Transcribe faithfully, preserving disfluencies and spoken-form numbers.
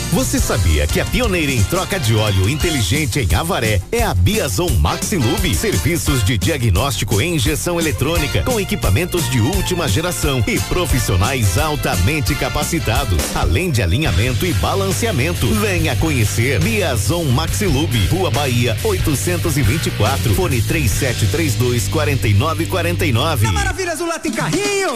Você sabia que a pioneira em troca de óleo inteligente em Avaré é a Biazon Maxilube? Serviços de diagnóstico em injeção eletrônica com equipamentos de última geração e profissionais altamente capacitados, além de alinhamento e balanceamento. Venha conhecer Biazon Maxilube, Rua Bahia oitocentos e vinte e quatro, fone três sete três dois, quatro nove quatro nove. Na Maravilhas do Lá tem carrinho.